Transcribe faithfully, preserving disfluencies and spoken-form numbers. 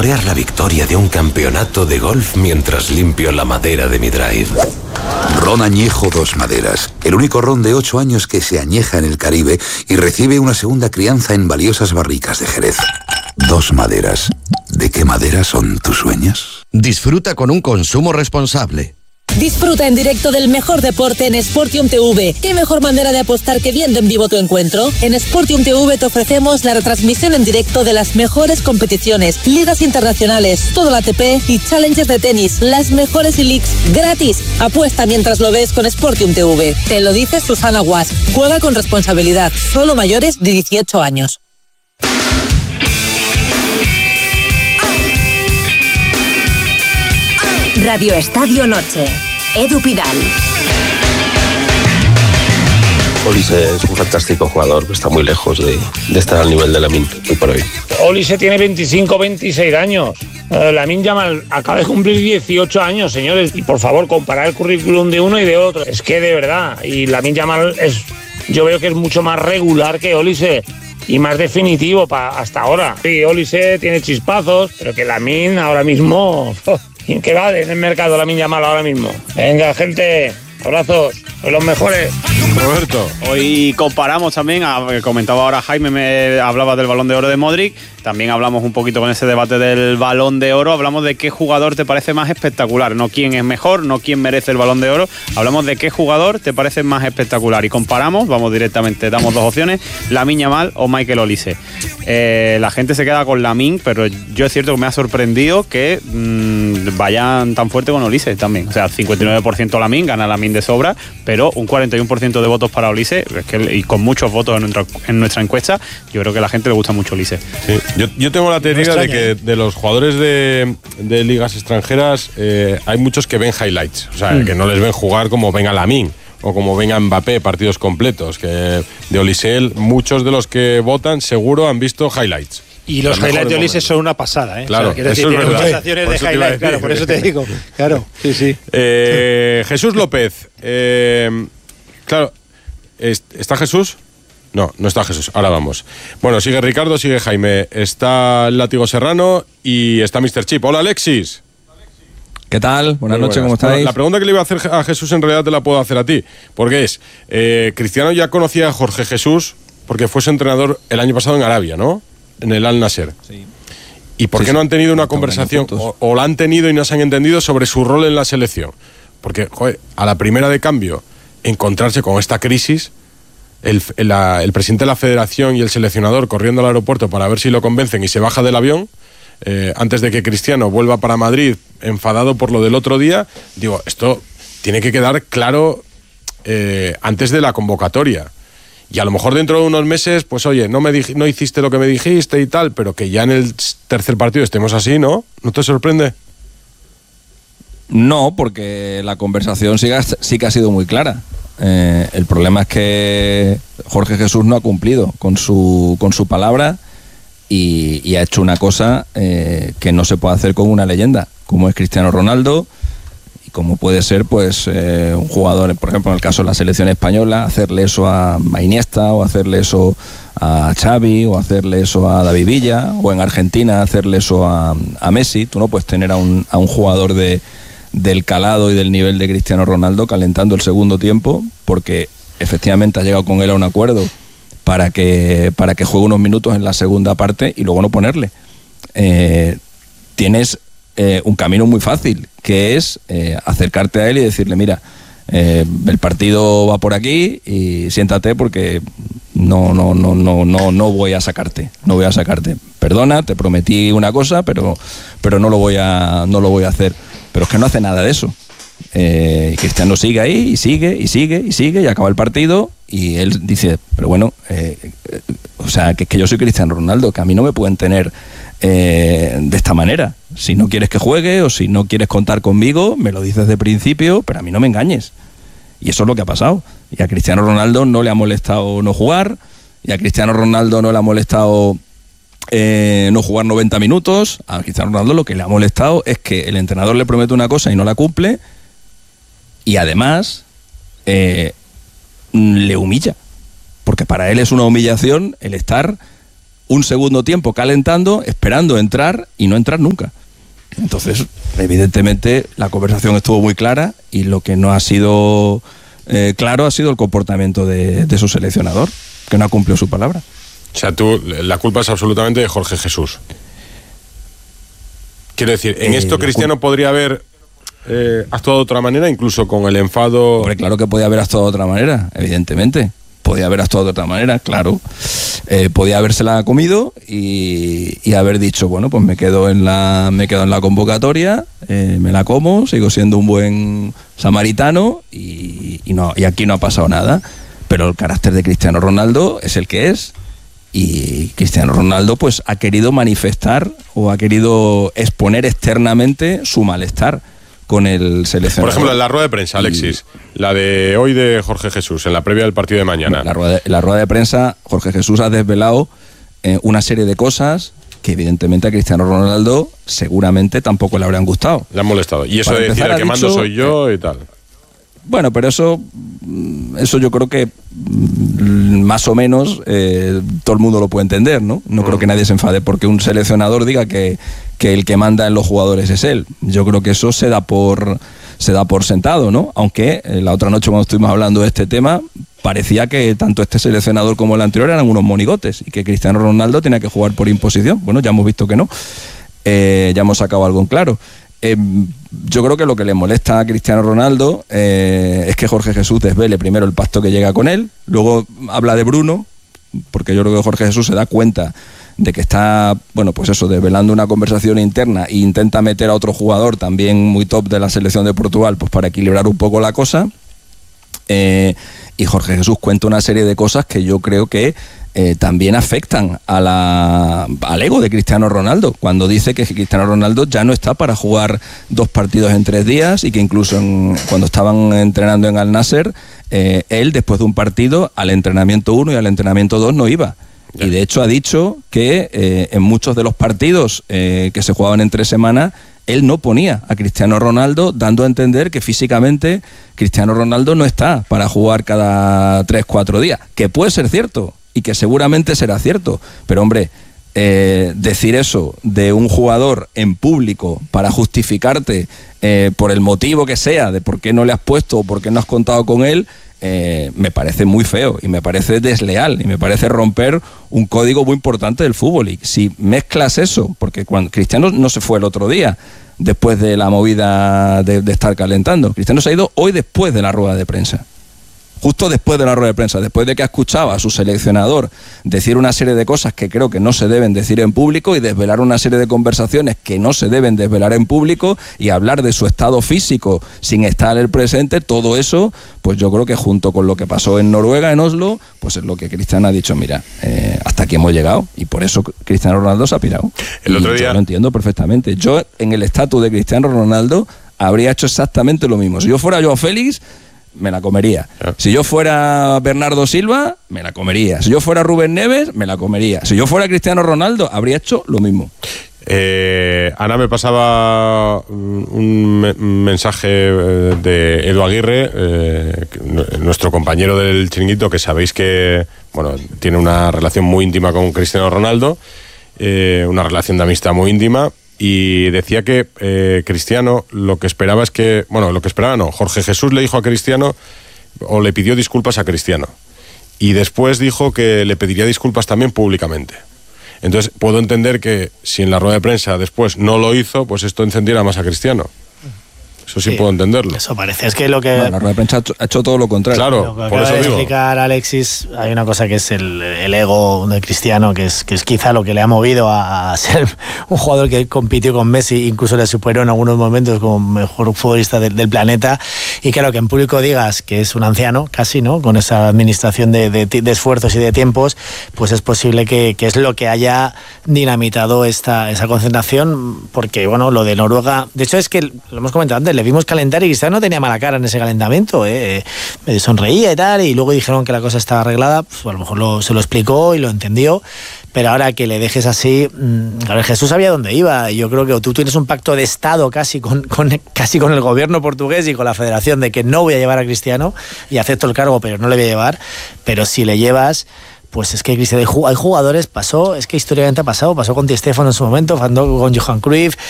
saborear la victoria de un campeonato de golf mientras limpio la madera de mi drive. Ron Añejo Dos Maderas, el único ron de ocho años que se añeja en el Caribe y recibe una segunda crianza en valiosas barricas de Jerez. Dos Maderas. ¿De qué madera son tus sueños? Disfruta con un consumo responsable. Disfruta en directo del mejor deporte en Sportium T V. ¿Qué mejor manera de apostar que viendo en vivo tu encuentro? En Sportium T V te ofrecemos la retransmisión en directo de las mejores competiciones, ligas internacionales, todo el A T P y challengers de tenis, las mejores e-leagues gratis. Apuesta mientras lo ves con Sportium T V. Te lo dice Susana Guas. Juega con responsabilidad. Solo mayores de dieciocho años. Radio Estadio Noche. Edu Pidal. Olise es un fantástico jugador que está muy lejos de, de estar al nivel de Lamine hoy por hoy. Olise tiene veinticinco, veintiséis años. Eh, Lamine Yamal acaba de cumplir dieciocho años, señores. Y por favor, comparar el currículum de uno y de otro. Es que de verdad. Y Lamine Yamal es, yo veo que es mucho más regular que Olise. Y más definitivo pa, hasta ahora. Sí, Olise tiene chispazos, pero que Lamine ahora mismo... ¿Qué va en el mercado Lamine Yamal ahora mismo? Venga, gente, abrazos, sois los mejores. Roberto. Hoy comparamos también, a, comentaba ahora Jaime, me hablaba del Balón de Oro de Modric, también hablamos un poquito con ese debate del Balón de Oro, hablamos de qué jugador te parece más espectacular, no quién es mejor, no quién merece el Balón de Oro, hablamos de qué jugador te parece más espectacular y comparamos, vamos directamente, damos dos opciones, Lamine Yamal o Michael Olise. Eh, la gente se queda con Lamine, pero yo es cierto que me ha sorprendido que mmm, vayan tan fuerte con Olise también, o sea, cincuenta y nueve por ciento Lamine, gana Lamine de sobra, pero un cuarenta y uno por ciento de votos para Olise, es que, y con muchos votos en nuestra, en nuestra encuesta, yo creo que a la gente le gusta mucho Olise. Sí. Yo, yo tengo la teoría de que de los jugadores de, de ligas extranjeras eh, hay muchos que ven highlights, o sea, mm. que no les ven jugar como venga Lamine o como venga Mbappé, partidos completos, que de Olise, muchos de los que votan seguro han visto highlights. Y los highlights de Olise son una pasada, ¿eh? Claro, o sea, eso decir, es tiene verdad. muchas acciones de highlights, claro, por eso te digo. Claro, sí, sí. Eh, Jesús López, eh, claro, ¿está Jesús? No, no está Jesús, ahora vamos. Bueno, sigue Ricardo, sigue Jaime, está el Látigo Serrano y está míster Chip. Hola, Alexis. ¿Qué tal? Buenas Muy noches, buenas. ¿cómo estáis? La pregunta que le iba a hacer a Jesús en realidad te la puedo hacer a ti, porque es, eh, Cristiano ya conocía a Jorge Jesús porque fue su entrenador el año pasado en Arabia, ¿no? En el Al Nassr. Sí. ¿Y por sí, qué no han tenido una conversación, o, o la han tenido y no se han entendido sobre su rol en la selección? Porque, joder, a la primera de cambio, encontrarse con esta crisis, el, la, el presidente de la federación y el seleccionador corriendo al aeropuerto para ver si lo convencen y se baja del avión, eh, antes de que Cristiano vuelva para Madrid enfadado por lo del otro día, digo, esto tiene que quedar claro eh, antes de la convocatoria. Y a lo mejor dentro de unos meses, pues oye, no me dij- no hiciste lo que me dijiste y tal, pero que ya en el tercer partido estemos así, ¿no? ¿No te sorprende? No, porque la conversación sí, sí que ha sido muy clara. Eh, el problema es que Jorge Jesús no ha cumplido con su, con su palabra y, y ha hecho una cosa eh, que no se puede hacer con una leyenda, como es Cristiano Ronaldo, y como puede ser pues eh, un jugador, por ejemplo en el caso de la selección española, hacerle eso a Iniesta, o hacerle eso a Xavi, o hacerle eso a David Villa, o en Argentina hacerle eso a, a Messi. Tú no puedes tener a un, a un jugador de del calado y del nivel de Cristiano Ronaldo calentando el segundo tiempo, porque efectivamente has llegado con él a un acuerdo para que, para que juegue unos minutos en la segunda parte y luego no ponerle. Eh, tienes eh, un camino muy fácil, que es eh, acercarte a él y decirle, mira, eh, el partido va por aquí y siéntate porque no, no, no, no, no, no voy a sacarte, no voy a sacarte. Perdona, te prometí una cosa, pero, pero no lo voy a, no lo voy a hacer. Pero es que no hace nada de eso. Eh, Cristiano sigue ahí y sigue y sigue y sigue y acaba el partido y él dice, pero bueno, eh, eh, o sea, que es que yo soy Cristiano Ronaldo, que a mí no me pueden tener eh, de esta manera. Si no quieres que juegue o si no quieres contar conmigo, me lo dices de principio, pero a mí no me engañes. Y eso es lo que ha pasado. Y a Cristiano Ronaldo no le ha molestado no jugar, y a Cristiano Ronaldo no le ha molestado Eh, no jugar noventa minutos. A Cristiano Ronaldo lo que le ha molestado es que el entrenador le promete una cosa y no la cumple, y además eh, le humilla, porque para él es una humillación el estar un segundo tiempo calentando, esperando entrar y no entrar nunca. Entonces, evidentemente, la conversación estuvo muy clara y lo que no ha sido eh, claro ha sido el comportamiento de, de su seleccionador, que no ha cumplido su palabra. O sea, tú, la culpa es absolutamente de Jorge Jesús. Quiero decir, en eh, esto Cristiano podría haber eh, actuado de otra manera, incluso con el enfado... Hombre, claro que podía haber actuado de otra manera, evidentemente. Podía haber actuado de otra manera, claro. Eh, podía habérsela comido y, y haber dicho, bueno, pues me quedo en la, me quedo en la convocatoria, eh, me la como, sigo siendo un buen samaritano y, y, no, y aquí no ha pasado nada. Pero el carácter de Cristiano Ronaldo es el que es. Y Cristiano Ronaldo pues ha querido manifestar o ha querido exponer externamente su malestar con el seleccionador. Por ejemplo, en la rueda de prensa, Alexis, y... la de hoy de Jorge Jesús, en la previa del partido de mañana. La rueda de, la rueda de prensa, Jorge Jesús ha desvelado eh, una serie de cosas que evidentemente a Cristiano Ronaldo seguramente tampoco le habrían gustado. Le han molestado. Y eso de decir el que mando soy yo y tal. Bueno, pero eso, eso yo creo que más o menos eh, todo el mundo lo puede entender, ¿no? No mm. creo que nadie se enfade porque un seleccionador diga que, que el que manda en los jugadores es él. Yo creo que eso se da por, se da por sentado, ¿no? Aunque eh, la otra noche cuando estuvimos hablando de este tema parecía que tanto este seleccionador como el anterior eran unos monigotes y que Cristiano Ronaldo tenía que jugar por imposición. Bueno, ya hemos visto que no. Eh, ya hemos sacado algo en claro. Eh, yo creo que lo que le molesta a Cristiano Ronaldo eh, es que Jorge Jesús desvele primero el pacto que llega con él, luego habla de Bruno, porque yo creo que Jorge Jesús se da cuenta de que está, bueno, pues eso, desvelando una conversación interna e intenta meter a otro jugador también muy top de la selección de Portugal, pues para equilibrar un poco la cosa. Eh, y Jorge Jesús cuenta una serie de cosas que yo creo que eh, también afectan a la, al ego de Cristiano Ronaldo, cuando dice que Cristiano Ronaldo ya no está para jugar dos partidos en tres días y que incluso en, cuando estaban entrenando en Al Nasser, eh, él después de un partido al entrenamiento uno y al entrenamiento dos no iba. Y de hecho ha dicho que eh, en muchos de los partidos eh, que se jugaban entre semanas, él no ponía a Cristiano Ronaldo, dando a entender que físicamente Cristiano Ronaldo no está para jugar cada tres, cuatro días, que puede ser cierto y que seguramente será cierto, pero hombre, eh, decir eso de un jugador en público para justificarte eh, por el motivo que sea de por qué no le has puesto o por qué no has contado con él, Eh, me parece muy feo y me parece desleal y me parece romper un código muy importante del fútbol. Y si mezclas eso, porque cuando Cristiano no se fue el otro día después de la movida de, de estar calentando, Cristiano se ha ido hoy después de la rueda de prensa, justo después de la rueda de prensa, después de que ha escuchado a su seleccionador decir una serie de cosas que creo que no se deben decir en público y desvelar una serie de conversaciones que no se deben desvelar en público y hablar de su estado físico sin estar en el presente. Todo eso, pues yo creo que junto con lo que pasó en Noruega, en Oslo, pues es lo que Cristiano ha dicho, mira, eh, hasta aquí hemos llegado, y por eso Cristiano Ronaldo se ha pirado. El otro día... Yo lo entiendo perfectamente. Yo, en el estatus de Cristiano Ronaldo, habría hecho exactamente lo mismo. Si yo fuera Joao Félix, me la comería. Si yo fuera Bernardo Silva, me la comería. Si yo fuera Rubén Neves, me la comería. Si yo fuera Cristiano Ronaldo, habría hecho lo mismo. Eh, Ana me pasaba un me- mensaje de Edu Aguirre, eh, nuestro compañero del Chiringuito, que sabéis que bueno, tiene una relación muy íntima con Cristiano Ronaldo, eh, una relación de amistad muy íntima. Y decía que eh, Cristiano lo que esperaba es que... Bueno, lo que esperaba no. Jorge Jesús le dijo a Cristiano, o le pidió disculpas a Cristiano. Y después dijo que le pediría disculpas también públicamente. Entonces, puedo entender que si en la rueda de prensa después no lo hizo, pues esto encendiera más a Cristiano. Eso sí, sí puedo entenderlo. Eso parece. Es que lo que... Bueno, la rueda de prensa ha hecho, ha hecho todo lo contrario. Claro, lo que por eso de digo. explicar Alexis, hay una cosa que es el, el ego de Cristiano, que es, que es quizá lo que le ha movido a, a ser un jugador que compitió con Messi, incluso le superó en algunos momentos como mejor futbolista del, del planeta. Y claro, que en público digas que es un anciano, casi, ¿no? Con esa administración de, de, de esfuerzos y de tiempos, pues es posible que, que es lo que haya dinamitado esta, esa concentración, porque, bueno, lo de Noruega, de hecho es que, lo hemos comentado antes, le vimos calentar y Cristiano no tenía mala cara en ese calentamiento, ¿eh? Me sonreía y tal, y luego dijeron que la cosa estaba arreglada, pues a lo mejor lo, se lo explicó y lo entendió, pero ahora que le dejes así, a ver, Jesús sabía dónde iba, y yo creo que tú tienes un pacto de Estado casi con, con, casi con el gobierno portugués y con la federación de que no voy a llevar a Cristiano y acepto el cargo, pero no le voy a llevar, pero si le llevas, pues es que Cristiano, hay jugadores, pasó, es que históricamente ha pasado, pasó con Di Stéfano en su momento, pasó con Johan Cruyff,